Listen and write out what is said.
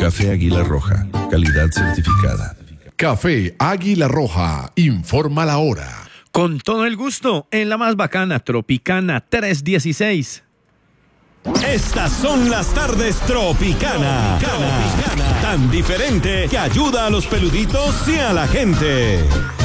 Café Águila Roja, calidad certificada. Café Águila Roja, informa la hora. Con todo el gusto, en la más bacana, Tropicana 316. Estas son las tardes Tropicana. Tan diferente que ayuda a los peluditos y a la gente.